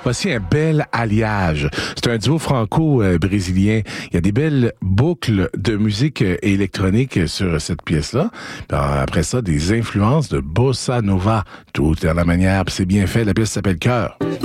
Voici un bel alliage. C'est un duo franco-brésilien. Il y a des belles boucles de musique électronique sur cette pièce-là. Puis après ça, des influences de bossa nova. Tout à la manière, puis c'est bien fait. La pièce s'appelle Cœur.